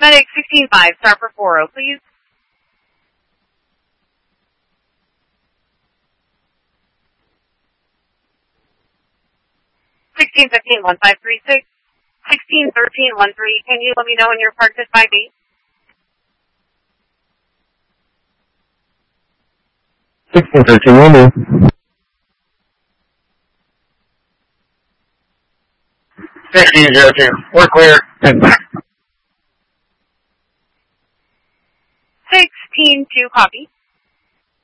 Medic 16-5, start for 40, please. 1615-1536, 1613-13, can you let me know when you're parked at 5-8? 1613, will do. 1602, we're clear. 16-2, copy.